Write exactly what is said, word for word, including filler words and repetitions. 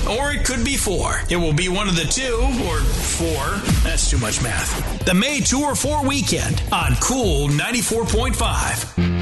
or it could be four. It will be one of the two, or four. That's too much math. The May Tour four weekend on Cool ninety-four point five.